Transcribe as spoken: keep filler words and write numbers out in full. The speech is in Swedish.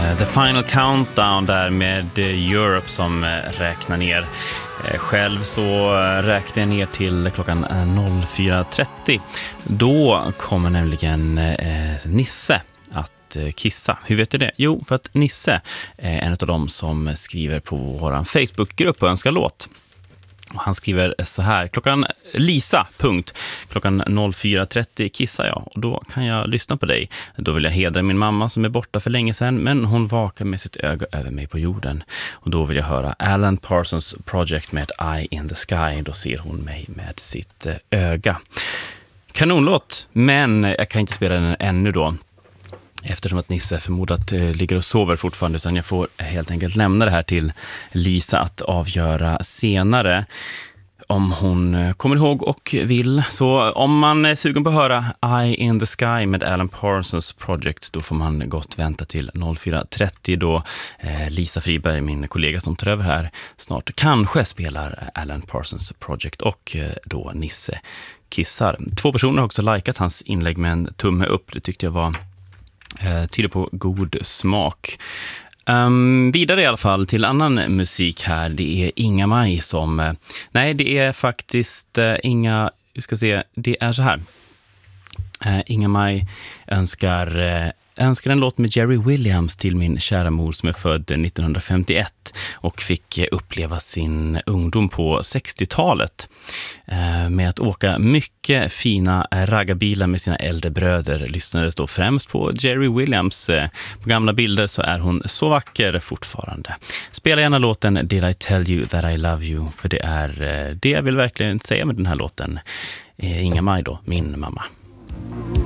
The Final Countdown där med Europe som räknar ner. Själv så räknar jag ner till klockan fyra trettio. Då kommer nämligen Nisse att kissa. Hur vet du det? Jo, för att Nisse är en av dem som skriver på vår Facebookgrupp och önskar låt. Och han skriver så här: klockan Lisa, punkt. Klockan fyra trettio kissar jag och då kan jag lyssna på dig. Då vill jag hedra min mamma som är borta för länge sedan, men hon vakar med sitt öga över mig på jorden. Och då vill jag höra Alan Parsons Project med Eye in the Sky. Då ser hon mig med sitt öga. Kanonlåt, men jag kan inte spela den ännu då, eftersom att Nisse förmodat eh, ligger och sover fortfarande, utan jag får helt enkelt lämna det här till Lisa att avgöra senare om hon eh, kommer ihåg och vill. Så om man är sugen på att höra Eye in the Sky med Alan Parsons Project, då får man gott vänta till fyra trettio då eh, Lisa Friberg, min kollega som tar över här snart, kanske spelar Alan Parsons Project och eh, då Nisse kissar. Två personer har också likat hans inlägg med en tumme upp. Det tyckte jag var Eh, tyder på god smak. Um, vidare i alla fall till annan musik här. Det är Inga Maj som... Eh, nej, det är faktiskt eh, Inga... Vi ska se, det är så här. Eh, Inga Maj önskar... Eh, önskar en låt med Jerry Williams till min kära mor som är född nittonhundrafemtioett och fick uppleva sin ungdom på sextiotalet med att åka mycket fina raggarbilar med sina äldre bröder. Lyssnades då främst på Jerry Williams. På gamla bilder så är hon så vacker fortfarande. Spela gärna låten Did I Tell You That I Love You, för det är det jag vill verkligen säga med den här låten. Inga Maj då, min mamma.